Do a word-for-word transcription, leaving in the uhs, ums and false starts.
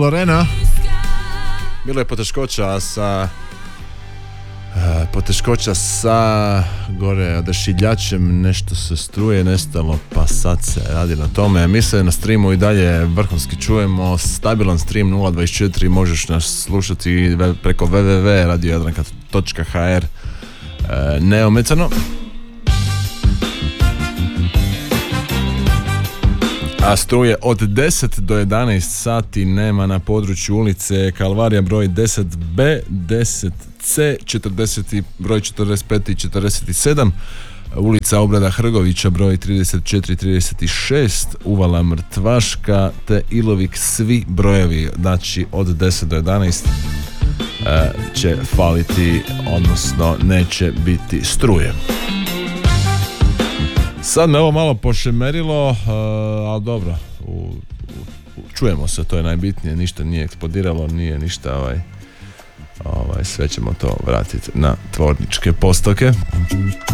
Lorena. Bilo je poteškoća sa uh, poteškoća sa gore odašiljačem, nešto se struje nestalo, pa sad se radi na tome. Mi se na streamu i dalje vrhunski čujemo, stabilan stream nula dvadeset četiri, možeš nas slušati preko w w w točka radio jadranka točka h r uh, neomecano. A struje od deset do jedanaest sati nema na području ulice Kalvarija broj deset b, deset c, četrdeset, broj četrdeset pet i četrdeset sedam, ulica Obrada Hrgovića broj trideset četiri trideset šest, Uvala Mrtvaška te Ilovik, svi brojevi, znači od deset do jedanaest e, će faliti, odnosno neće biti struje. Sad me ovo malo pošemerilo, uh, ali dobro, u, u, u, čujemo se, to je najbitnije, ništa nije eksplodiralo, nije ništa, ovaj, ovaj, sve ćemo to vratiti na tvorničke postoke.